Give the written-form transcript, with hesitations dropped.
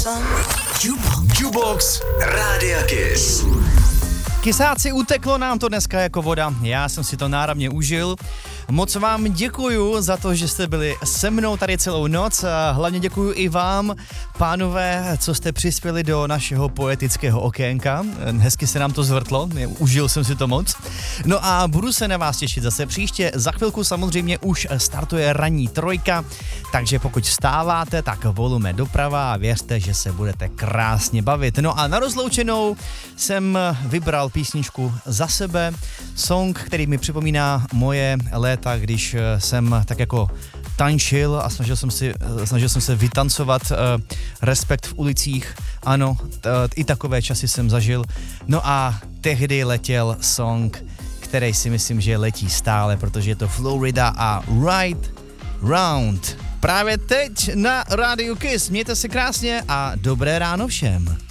Jukebox Rádia Kiss. Kysáci, uteklo nám to dneska jako voda, já jsem si to náramně užil. Moc vám děkuju za to, že jste byli se mnou tady celou noc a hlavně děkuju i vám, pánové, co jste přispěli do našeho poetického okénka. Hezky se nám to zvrtlo, užil jsem si to moc. No a budu se na vás těšit zase příště. Za chvilku samozřejmě už startuje ranní trojka, takže pokud vstáváte, tak volume doprava a věřte, že se budete krásně bavit. No a na rozloučenou jsem vybral písničku Za sebe, song, který mi připomíná moje léta, když jsem tak jako tančil a snažil jsem se vytancovat Respekt v ulicích. Ano, i takové časy jsem zažil. No a tehdy letěl song, který si myslím, že letí stále, protože je to Florida a Right Round. Právě teď na Rádiu Kiss. Mějte se krásně a dobré ráno všem.